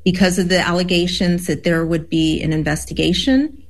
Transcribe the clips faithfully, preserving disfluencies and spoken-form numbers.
because of the allegations that there would be an investigation,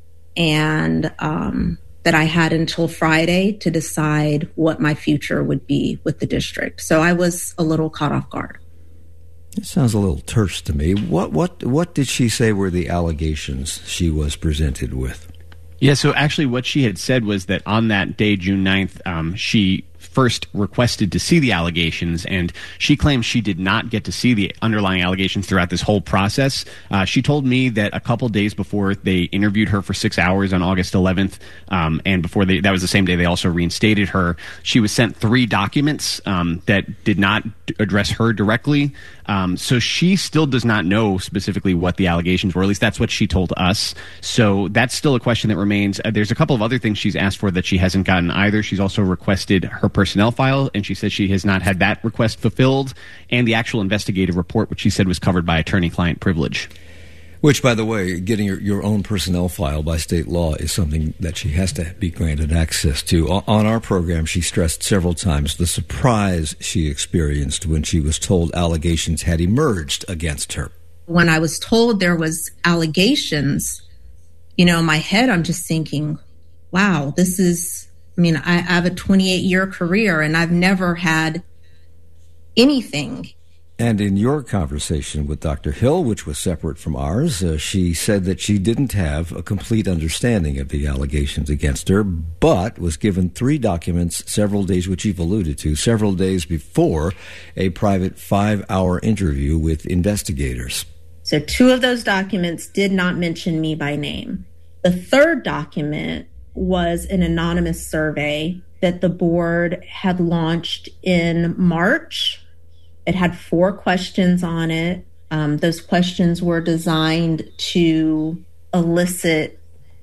and um, that I had until Friday to decide what my future would be with the district. So I was a little caught off guard. It sounds a little terse to me. What what what did she say were the allegations she was presented with? Yeah, so actually what she had said was that on that day, June ninth, um, she first requested to see the allegations, and she claims she did not get to see the underlying allegations throughout this whole process. Uh, she told me that a couple days before they interviewed her for six hours on August eleventh, um, and before they, that was the same day they also reinstated her, she was sent three documents um, that did not d- address her directly. Um, so she still does not know specifically what the allegations were. At least that's what she told us. So that's still a question that remains. Uh, there's a couple of other things she's asked for that she hasn't gotten either. She's also requested her personnel file, and she says she has not had that request fulfilled, and the actual investigative report, which she said was covered by attorney-client privilege. Which, by the way, getting your, your own personnel file by state law is something that she has to be granted access to. On our program, she stressed several times the surprise she experienced when she was told allegations had emerged against her. When I was told there was allegations, you know, in my head, I'm just thinking, wow, this is, I mean, I, I have a twenty-eight year career and I've never had anything. And in your conversation with Doctor Hill, which was separate from ours, uh, she said that she didn't have a complete understanding of the allegations against her, but was given three documents several days, which you've alluded to, several days before a private five-hour interview with investigators. So two of those documents did not mention me by name. The third document was an anonymous survey that the board had launched in March. It had four questions on it. Um, those questions were designed to elicit,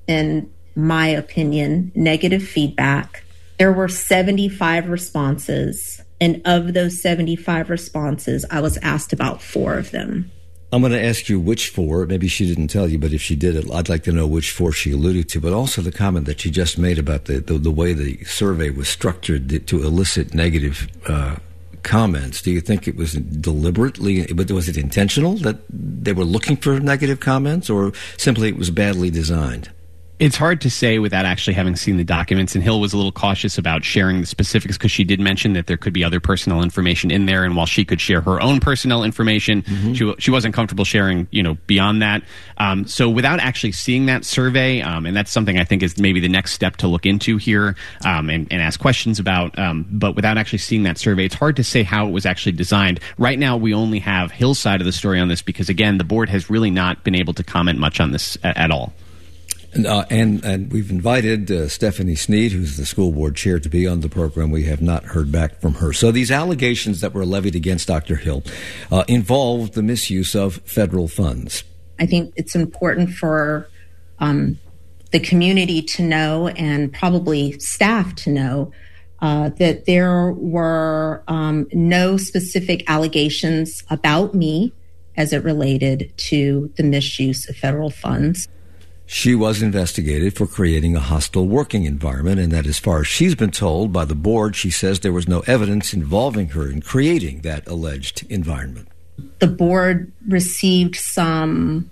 in my opinion, negative feedback. There were seventy-five responses, and of those seventy-five responses, I was asked about four of them. I'm going to ask you which four. Maybe she didn't tell you, but if she did, I'd like to know which four she alluded to, but also the comment that she just made about the, the, the way the survey was structured to elicit negative uh comments. Do you think it was deliberately, but was it intentional that they were looking for negative comments, or simply it was badly designed? It's hard to say without actually having seen the documents, and Hill was a little cautious about sharing the specifics because she did mention that there could be other personal information in there, and while she could share her own personal information, mm-hmm. she she wasn't comfortable sharing, you know, beyond that. Um, so without actually seeing that survey, um, and that's something I think is maybe the next step to look into here um, and, and ask questions about, um, but without actually seeing that survey, it's hard to say how it was actually designed. Right now, we only have Hill's side of the story on this because, again, the board has really not been able to comment much on this a- at all. And, uh, and and we've invited uh, Stephanie Sneed, who's the school board chair, to be on the program. We have not heard back from her. So these allegations that were levied against Doctor Hill uh, involved the misuse of federal funds. I think it's important for um, the community to know, and probably staff to know, uh, that there were um, no specific allegations about me as it related to the misuse of federal funds. She was investigated for creating a hostile working environment, and that as far as she's been told by the board, she says there was no evidence involving her in creating that alleged environment. The board received some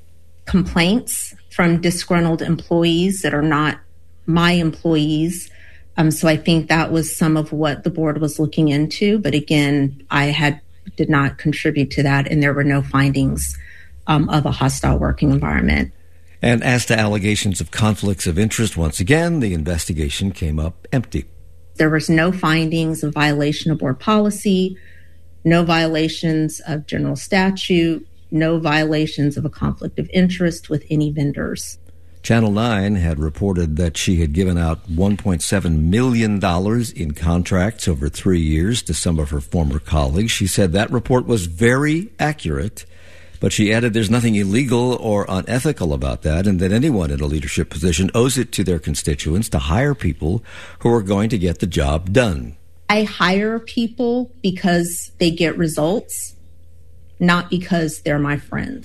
complaints from disgruntled employees that are not my employees. Um, so I think that was some of what the board was looking into. But again, I had did not contribute to that, and there were no findings um, of a hostile working environment. And as to allegations of conflicts of interest, once again, the investigation came up empty. There was no findings of violation of board policy, no violations of general statute, no violations of a conflict of interest with any vendors. Channel nine had reported that she had given out one point seven million dollars in contracts over three years to some of her former colleagues. She said that report was very accurate, but she added there's nothing illegal or unethical about that, and that anyone in a leadership position owes it to their constituents to hire people who are going to get the job done. I hire people because they get results, not because they're my friends.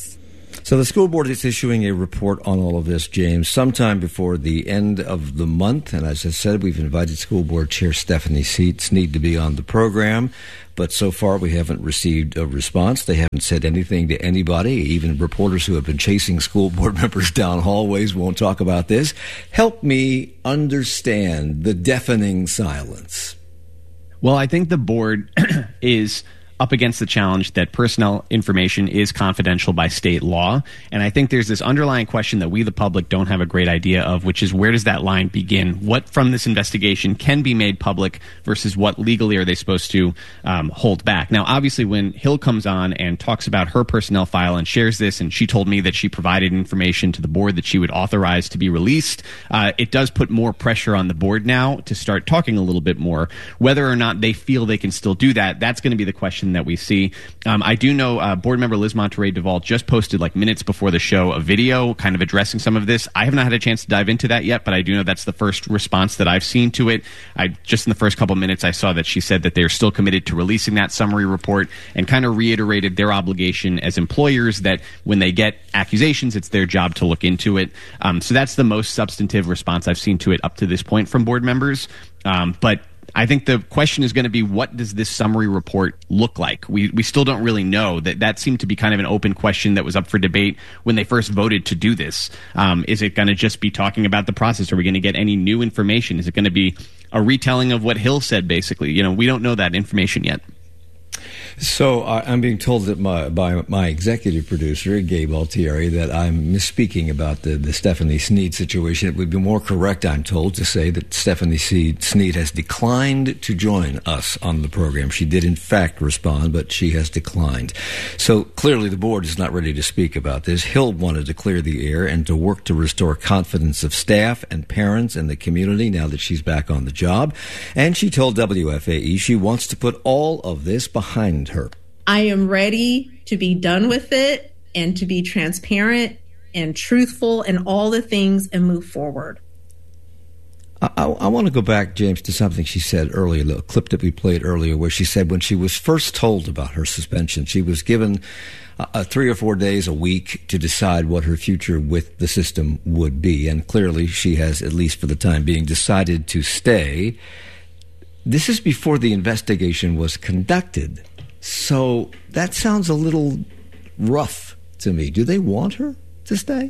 So the school board is issuing a report on all of this, James, sometime before the end of the month. And as I said, we've invited school board chair Stephanie Snead to be on the program. But so far, we haven't received a response. They haven't said anything to anybody. Even reporters who have been chasing school board members down hallways won't talk about this. Help me understand the deafening silence. Well, I think the board is up against the challenge that personnel information is confidential by state law. And I think there's this underlying question that we, the public, don't have a great idea of, which is where does that line begin? What from this investigation can be made public versus what legally are they supposed to um, hold back? Now, obviously, when Hill comes on and talks about her personnel file and shares this, and she told me that she provided information to the board that she would authorize to be released, uh, it does put more pressure on the board now to start talking a little bit more. Whether or not they feel they can still do that, that's going to be the question that we see. Um, I do know uh, board member Liz Monterey Duvall just posted like minutes before the show a video kind of addressing some of this. I have not had a chance to dive into that yet, but I do know that's the first response that I've seen to it. I just in the first couple minutes I saw that she said that they're still committed to releasing that summary report and kind of reiterated their obligation as employers that when they get accusations, it's their job to look into it. Um, so that's the most substantive response I've seen to it up to this point from board members. Um, but I think the question is going to be, what does this summary report look like? We we still don't really know. That that seemed to be kind of an open question that was up for debate when they first voted to do this. Um, is it going to just be talking about the process? Are we going to get any new information? Is it going to be a retelling of what Hill said, basically? You know, we don't know that information yet. So uh, I'm being told that my, by my executive producer, Gabe Altieri, that I'm misspeaking about the, the Stephanie Snead situation. It would be more correct, I'm told, to say that Stephanie Snead has declined to join us on the program. She did, in fact, respond, but she has declined. So clearly the board is not ready to speak about this. Hill wanted to clear the air and to work to restore confidence of staff and parents and the community now that she's back on the job. And she told W F A E she wants to put all of this behind her. I am ready to be done with it and to be transparent and truthful and all the things and move forward. I, I, I want to go back, James, to something she said earlier, the clip that we played earlier, where she said when she was first told about her suspension, she was given uh, three or four days a week to decide what her future with the system would be. And clearly she has, at least for the time being, decided to stay. This is before the investigation was conducted. So that sounds a little rough to me. Do they want her to stay?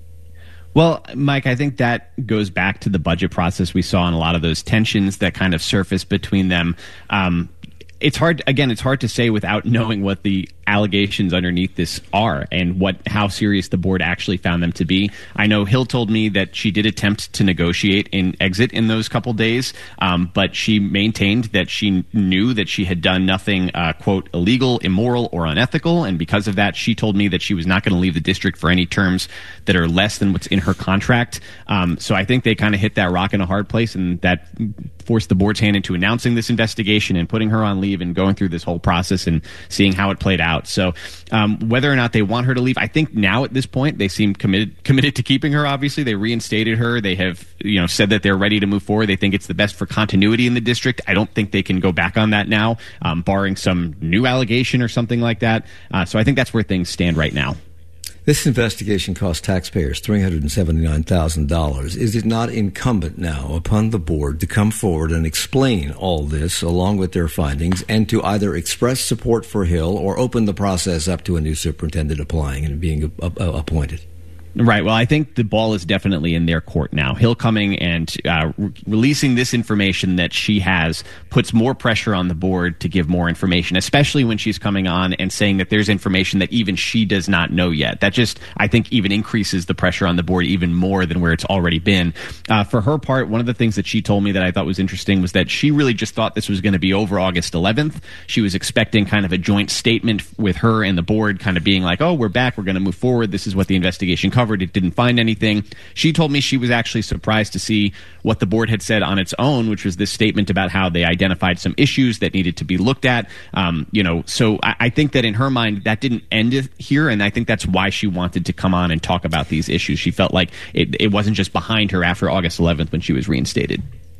Well, Mike, I think that goes back to the budget process we saw and a lot of those tensions that kind of surfaced between them. Um, it's hard, again, it's hard to say without knowing what the allegations underneath this are and what how serious the board actually found them to be. I know Hill told me that she did attempt to negotiate an exit in those couple days, um, but she maintained that she knew that she had done nothing, uh, quote, illegal, immoral, or unethical, and because of that, she told me that she was not going to leave the district for any terms that are less than what's in her contract. Um, so I think they kind of hit that rock in a hard place, and that forced the board's hand into announcing this investigation and putting her on leave and going through this whole process and seeing how it played out. So um, whether or not they want her to leave, I think now at this point they seem committed committed to keeping her. Obviously, they reinstated her. They have you know said that they're ready to move forward. They think it's the best for continuity in the district. I don't think they can go back on that now, um, barring some new allegation or something like that. Uh, so I think that's where things stand right now. This investigation cost taxpayers three hundred seventy-nine thousand dollars. Is it not incumbent now upon the board to come forward and explain all this along with their findings and to either express support for Hill or open the process up to a new superintendent applying and being a, a, appointed? Right. Well, I think the ball is definitely in their court now. Hill coming and uh, re- releasing this information that she has puts more pressure on the board to give more information, especially when she's coming on and saying that there's information that even she does not know yet. That just, I think, even increases the pressure on the board even more than where it's already been. Uh, for her part, one of the things that she told me that I thought was interesting was that she really just thought this was going to be over August eleventh. She was expecting kind of a joint statement with her and the board kind of being like, oh, we're back, we're going to move forward. This is what the investigation covered. It didn't find anything. She told me she was actually surprised to see what the board had said on its own, which was this statement about how they identified some issues that needed to be looked at. Um, you know, so I, I think that in her mind, that didn't end it here, and I think that's why she wanted to come on and talk about these issues. She felt like it, it wasn't just behind her after August eleventh when she was reinstated.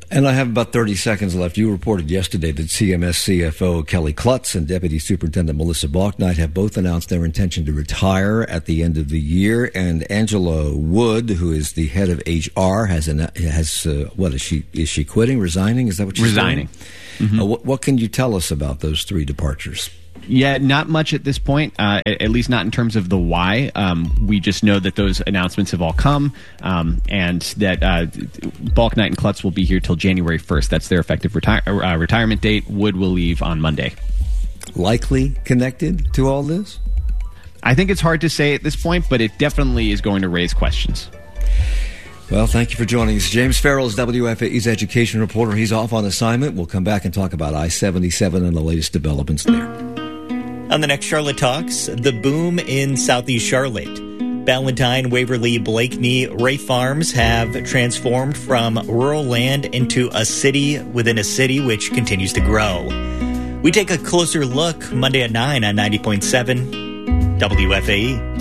And I have about thirty seconds left. You reported yesterday that C M S C F O Kelly Klutz and Deputy Superintendent Melissa Balknight have both announced their intention to retire at the end of the year. And Angela Wood, who is the head of H R, has an, has uh, what is she? Is she quitting? Resigning? Is that what she's resigning? Mm-hmm. Uh, what, what can you tell us about those three departures? Yeah, not much at this point, uh, at least not in terms of the why. Um, we just know that those announcements have all come, um, and that uh, Balknight and Klutz will be here till January first. That's their effective retire- uh, retirement date. Wood will leave on Monday. Likely connected to all this? I think it's hard to say at this point, but it definitely is going to raise questions. Well, thank you for joining us. James Farrell is W F A E's education reporter. He's off on assignment. We'll come back and talk about I seventy-seven and the latest developments there. On the next Charlotte Talks, the boom in Southeast Charlotte. Ballantyne, Waverly, Blakeney, Ray Farms have transformed from rural land into a city within a city, which continues to grow. We take a closer look Monday at nine on ninety point seven W F A E.